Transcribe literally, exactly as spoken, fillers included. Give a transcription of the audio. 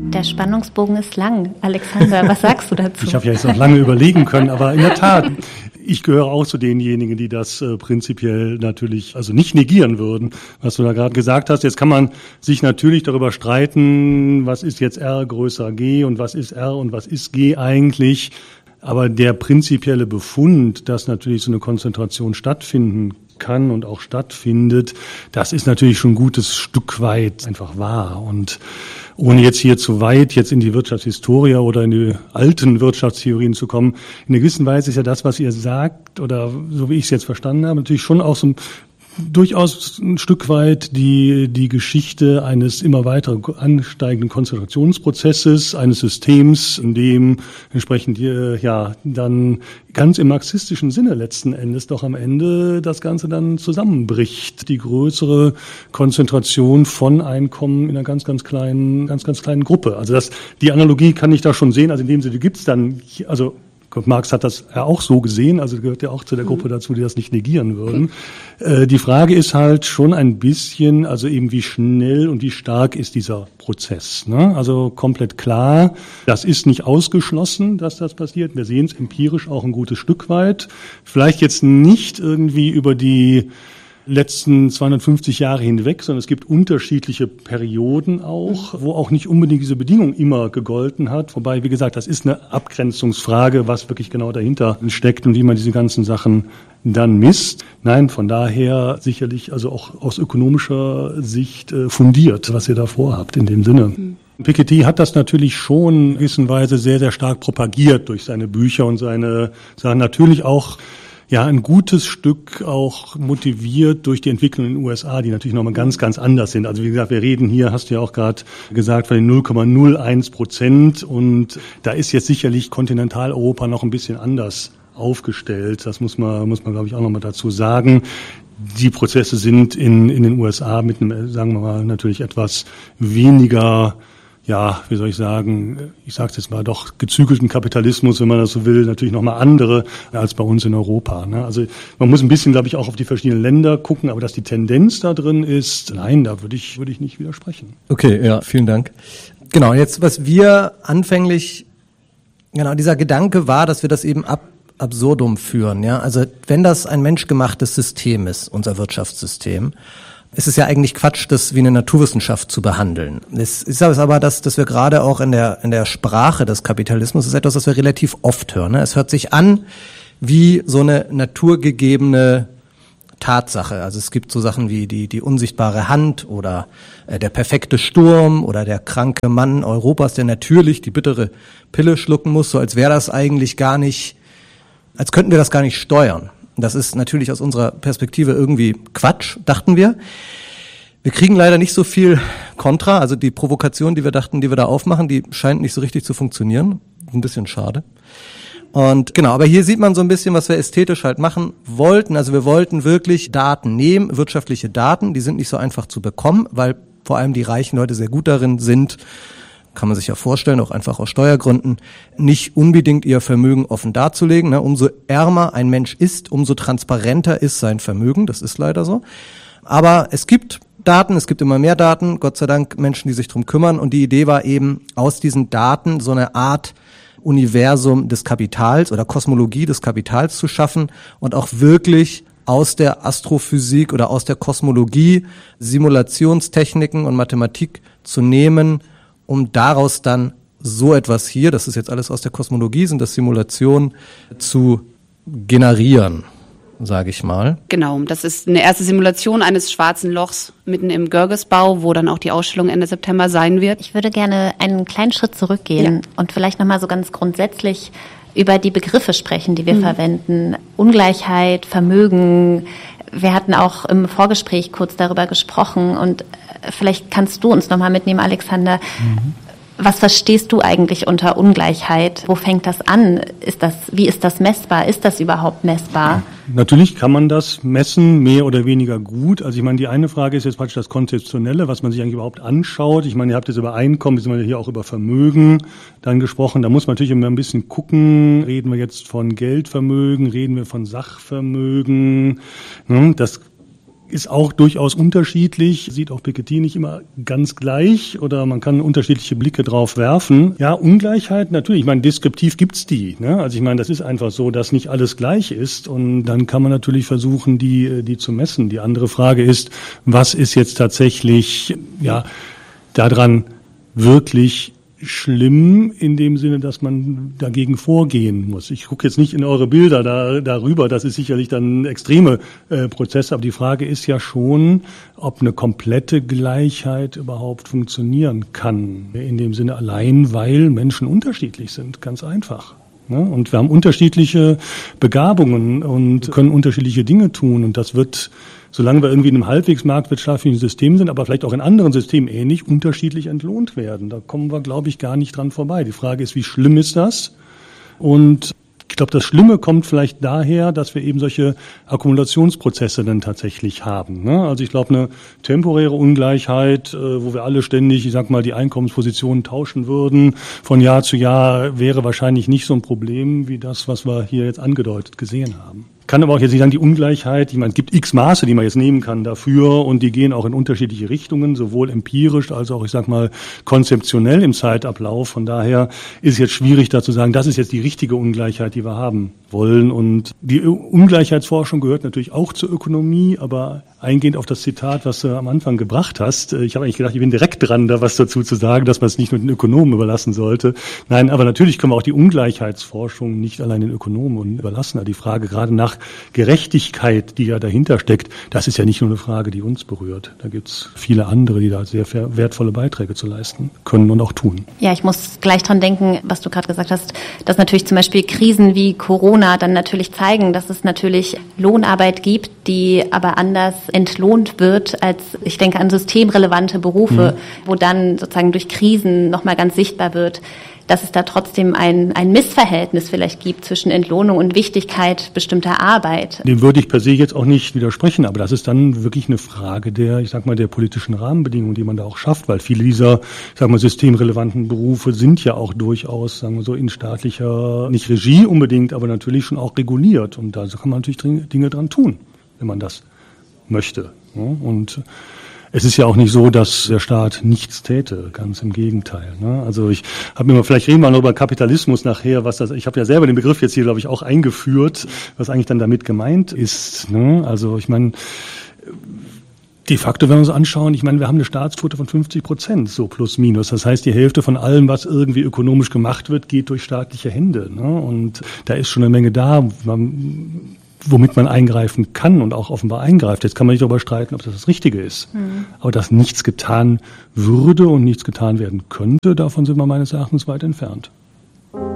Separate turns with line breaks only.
Der Spannungsbogen ist lang. Alexander, was sagst du dazu?
Ich habe ja jetzt noch lange überlegen können, aber in der Tat, ich gehöre auch zu denjenigen, die das äh, prinzipiell natürlich also nicht negieren würden, was du da gerade gesagt hast. Jetzt kann man sich natürlich darüber streiten, was ist jetzt R größer G und was ist R und was ist G eigentlich. Aber der prinzipielle Befund, dass natürlich so eine Konzentration stattfinden kann und auch stattfindet, das ist natürlich schon ein gutes Stück weit einfach wahr. Und ohne jetzt hier zu weit jetzt in die Wirtschaftshistorie oder in die alten Wirtschaftstheorien zu kommen, in einer gewissen Weise ist ja das, was ihr sagt, oder so wie ich es jetzt verstanden habe, natürlich schon auch so ein durchaus ein Stück weit die die Geschichte eines immer weiter ansteigenden Konzentrationsprozesses, eines Systems, in dem entsprechend ja dann ganz im marxistischen Sinne letzten Endes doch am Ende das Ganze dann zusammenbricht. Die größere Konzentration von Einkommen in einer ganz, ganz kleinen, ganz, ganz kleinen Gruppe. Also das, die Analogie kann ich da schon sehen. Also in dem Sinne gibt's dann, also Marx hat das ja auch so gesehen, also gehört ja auch zu der Gruppe dazu, die das nicht negieren würden. Äh, die Frage ist halt schon ein bisschen, also eben wie schnell und wie stark ist dieser Prozess, ne? Also komplett klar, das ist nicht ausgeschlossen, dass das passiert. Wir sehen es empirisch auch ein gutes Stück weit. Vielleicht jetzt nicht irgendwie über die letzten zweihundertfünfzig Jahre hinweg, sondern es gibt unterschiedliche Perioden auch, wo auch nicht unbedingt diese Bedingung immer gegolten hat. Wobei, wie gesagt, das ist eine Abgrenzungsfrage, was wirklich genau dahinter steckt und wie man diese ganzen Sachen dann misst. Nein, von daher sicherlich also auch aus ökonomischer Sicht äh, fundiert, was ihr da vorhabt in dem Sinne. Mhm. Piketty hat das natürlich schon in gewisser Weise sehr, sehr stark propagiert durch seine Bücher und seine Sachen. Natürlich auch ja, ein gutes Stück auch motiviert durch die Entwicklung in den U S A, die natürlich nochmal ganz, ganz anders sind. Also wie gesagt, wir reden hier, hast du ja auch gerade gesagt, von den null Komma null eins Prozent und da ist jetzt sicherlich Kontinentaleuropa noch ein bisschen anders aufgestellt. Das muss man, muss man glaube ich auch nochmal dazu sagen. Die Prozesse sind in, in den U S A mit einem, sagen wir mal, natürlich etwas weniger, ja, wie soll ich sagen, ich sage es jetzt mal doch, gezügelten Kapitalismus, wenn man das so will, natürlich nochmal andere als bei uns in Europa. Ne? Also man muss ein bisschen, glaube ich, auch auf die verschiedenen Länder gucken, aber dass die Tendenz da drin ist, nein, da würde ich, würde ich nicht widersprechen.
Okay, ja, vielen Dank. Genau, jetzt was wir anfänglich, genau, dieser Gedanke war, dass wir das eben ab absurdum führen. Ja, also wenn das ein menschgemachtes System ist, unser Wirtschaftssystem, es ist ja eigentlich Quatsch, das wie eine Naturwissenschaft zu behandeln. Es ist aber, dass, dass wir gerade auch in der, in der Sprache des Kapitalismus, das ist etwas, das wir relativ oft hören. Ne? Es hört sich an wie so eine naturgegebene Tatsache. Also es gibt so Sachen wie die, die unsichtbare Hand oder äh, der perfekte Sturm oder der kranke Mann Europas, der natürlich die bittere Pille schlucken muss, so als wäre das eigentlich gar nicht, als könnten wir das gar nicht steuern. Das ist natürlich aus unserer Perspektive irgendwie Quatsch, dachten wir. Wir kriegen leider nicht so viel Kontra, also die Provokation, die wir dachten, die wir da aufmachen, die scheint nicht so richtig zu funktionieren. Ein bisschen schade. Und genau, aber hier sieht man so ein bisschen, was wir ästhetisch halt machen wollten. Also wir wollten wirklich Daten nehmen, wirtschaftliche Daten, die sind nicht so einfach zu bekommen, weil vor allem die reichen Leute sehr gut darin sind, kann man sich ja vorstellen, auch einfach aus Steuergründen, nicht unbedingt ihr Vermögen offen darzulegen. Ne? Umso ärmer ein Mensch ist, umso transparenter ist sein Vermögen. Das ist leider so. Aber es gibt Daten, es gibt immer mehr Daten, Gott sei Dank Menschen, die sich drum kümmern. Und die Idee war eben, aus diesen Daten so eine Art Universum des Kapitals oder Kosmologie des Kapitals zu schaffen und auch wirklich aus der Astrophysik oder aus der Kosmologie Simulationstechniken und Mathematik zu nehmen, um daraus dann so etwas hier, das ist jetzt alles aus der Kosmologie, sind das Simulationen, zu generieren, sage ich mal.
Genau, das ist eine erste Simulation eines schwarzen Lochs mitten im Görgesbau, wo dann auch die Ausstellung Ende September sein wird.
Ich würde gerne einen kleinen Schritt zurückgehen ja. und vielleicht nochmal so ganz grundsätzlich über die Begriffe sprechen, die wir mhm. verwenden. Ungleichheit, Vermögen. Wir hatten auch im Vorgespräch kurz darüber gesprochen und vielleicht kannst du uns nochmal mitnehmen, Alexander. Mhm. Was verstehst du eigentlich unter Ungleichheit? Wo fängt das an? Ist das, wie ist das messbar? Ist das überhaupt messbar?
Natürlich kann man das messen, mehr oder weniger gut. Also ich meine, die eine Frage ist jetzt praktisch das Konzeptionelle, was man sich eigentlich überhaupt anschaut. Ich meine, ihr habt jetzt über Einkommen, wir sind ja hier auch über Vermögen dann gesprochen. Da muss man natürlich immer ein bisschen gucken. Reden wir jetzt von Geldvermögen? Reden wir von Sachvermögen? Das ist auch durchaus unterschiedlich, sieht auch Piketty nicht immer ganz gleich oder man kann unterschiedliche Blicke drauf werfen. Ja, Ungleichheit, natürlich, ich meine, deskriptiv gibt's die, ne? Also ich meine, das ist einfach so, dass nicht alles gleich ist und dann kann man natürlich versuchen, die, die zu messen. Die andere Frage ist, was ist jetzt tatsächlich, ja, daran wirklich schlimm in dem Sinne, dass man dagegen vorgehen muss. Ich gucke jetzt nicht in eure Bilder da, darüber, das ist sicherlich dann extreme äh, Prozesse, aber die Frage ist ja schon, ob eine komplette Gleichheit überhaupt funktionieren kann. In dem Sinne allein, weil Menschen unterschiedlich sind, ganz einfach. Ne? Und wir haben unterschiedliche Begabungen und können unterschiedliche Dinge tun und das wird, solange wir irgendwie in einem halbwegs marktwirtschaftlichen System sind, aber vielleicht auch in anderen Systemen ähnlich, unterschiedlich entlohnt werden. Da kommen wir, glaube ich, gar nicht dran vorbei. Die Frage ist, wie schlimm ist das? Und ich glaube, das Schlimme kommt vielleicht daher, dass wir eben solche Akkumulationsprozesse dann tatsächlich haben. Ne? Also ich glaube, eine temporäre Ungleichheit, äh, wo wir alle ständig, ich sag mal, die Einkommenspositionen tauschen würden von Jahr zu Jahr, wäre wahrscheinlich nicht so ein Problem wie das, was wir hier jetzt angedeutet gesehen haben. Kann aber auch jetzt nicht sagen, die Ungleichheit, ich meine, es gibt x Maße, die man jetzt nehmen kann dafür und die gehen auch in unterschiedliche Richtungen, sowohl empirisch als auch, ich sag mal, konzeptionell im Zeitablauf. Von daher ist es jetzt schwierig da zu sagen, das ist jetzt die richtige Ungleichheit, die wir haben wollen. Und die Ungleichheitsforschung gehört natürlich auch zur Ökonomie, aber eingehend auf das Zitat, was du am Anfang gebracht hast, ich habe eigentlich gedacht, ich bin direkt dran, da was dazu zu sagen, dass man es nicht nur den Ökonomen überlassen sollte. Nein, aber natürlich können wir auch die Ungleichheitsforschung nicht allein den Ökonomen überlassen. Die Frage gerade nach Gerechtigkeit, die ja dahinter steckt, das ist ja nicht nur eine Frage, die uns berührt. Da gibt es viele andere, die da sehr wertvolle Beiträge zu leisten können und auch tun.
Ja, ich muss gleich dran denken, was du gerade gesagt hast, dass natürlich zum Beispiel Krisen wie Corona dann natürlich zeigen, dass es natürlich Lohnarbeit gibt, die aber anders entlohnt wird als, ich denke an systemrelevante Berufe, mhm. wo dann sozusagen durch Krisen nochmal ganz sichtbar wird, dass es da trotzdem ein, ein Missverhältnis vielleicht gibt zwischen Entlohnung und Wichtigkeit bestimmter Arbeit.
Dem würde ich per se jetzt auch nicht widersprechen, aber das ist dann wirklich eine Frage der, ich sag mal, der politischen Rahmenbedingungen, die man da auch schafft, weil viele dieser, ich sag mal, systemrelevanten Berufe sind ja auch durchaus, sagen wir so, in staatlicher, nicht Regie unbedingt, aber natürlich schon auch reguliert und da kann man natürlich Dinge dran tun, wenn man das möchte. Und es ist ja auch nicht so, dass der Staat nichts täte, ganz im Gegenteil. Ne? Also ich habe mir mal, vielleicht reden wir noch über Kapitalismus nachher, was das, ich habe ja selber den Begriff jetzt hier, glaube ich, auch eingeführt, was eigentlich dann damit gemeint ist. Ne? Also ich meine, de facto, wenn wir uns anschauen, ich meine, wir haben eine Staatsquote von fünfzig Prozent, so plus minus. Das heißt, die Hälfte von allem, was irgendwie ökonomisch gemacht wird, geht durch staatliche Hände. Ne? Und da ist schon eine Menge da, man, womit man eingreifen kann und auch offenbar eingreift. Jetzt kann man nicht darüber streiten, ob das das Richtige ist. Mhm. Aber dass nichts getan würde und nichts getan werden könnte, davon sind wir meines Erachtens weit entfernt.